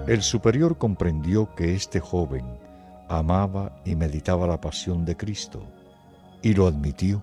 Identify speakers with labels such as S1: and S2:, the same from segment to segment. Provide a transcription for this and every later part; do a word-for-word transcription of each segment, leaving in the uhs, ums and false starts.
S1: El superior comprendió que este joven amaba y meditaba la pasión de Cristo y lo admitió.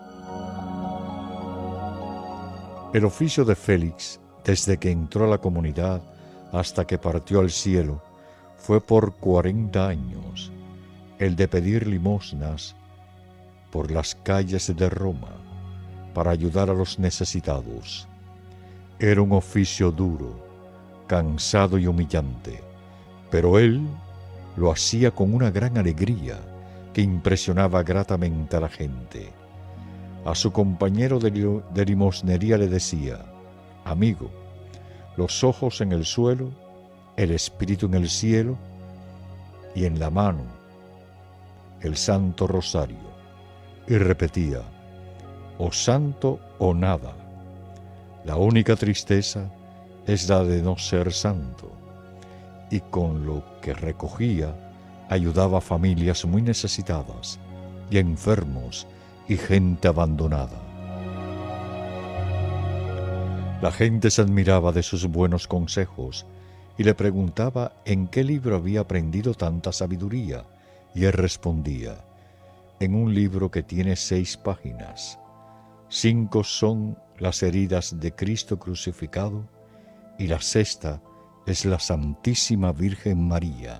S1: El oficio de Félix, desde que entró a la comunidad hasta que partió al cielo, fue por cuarenta años el de pedir limosnas por las calles de Roma para ayudar a los necesitados. Era un oficio duro, cansado y humillante, pero él lo hacía con una gran alegría que impresionaba gratamente a la gente. A su compañero de, de limosnería le decía: amigo, los ojos en el suelo, el espíritu en el cielo y en la mano el Santo Rosario. Y repetía: o santo o nada. La única tristeza es la de no ser santo. Y con lo que recogía ayudaba a familias muy necesitadas y enfermos y gente abandonada. La gente se admiraba de sus buenos consejos y le preguntaba en qué libro había aprendido tanta sabiduría, y él respondía: en un libro que tiene seis páginas. Cinco son las heridas de Cristo crucificado y la sexta es la Santísima Virgen María.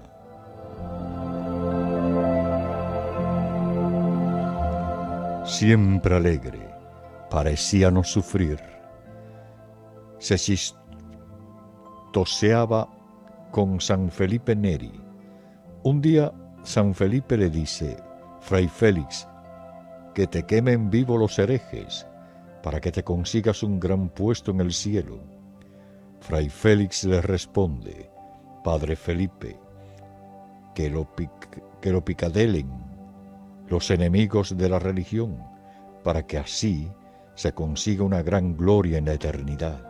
S1: Siempre alegre, parecía no sufrir. Se chistoseaba con San Felipe Neri. Un día San Felipe le dice: Fray Félix, que te quemen vivo los herejes, para que te consigas un gran puesto en el cielo. Fray Félix le responde: Padre Felipe, que lo, pic- que lo picadelen los enemigos de la religión, para que así se consiga una gran gloria en la eternidad.